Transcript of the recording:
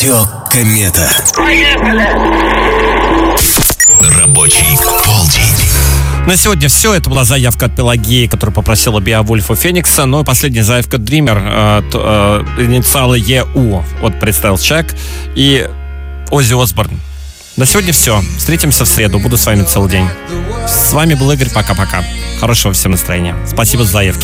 Радио Комета. Рабочий полдень. На сегодня все. Это была заявка от Пелагеи, которая попросила Беовульфа Феникса. Ну и последняя заявка Dreamer, инициалы ЕУ. Вот представил человек. И Оззи Осборн. На сегодня все. Встретимся в среду. Буду с вами целый день. С вами был Игорь. Пока-пока. Хорошего всем настроения. Спасибо за заявки.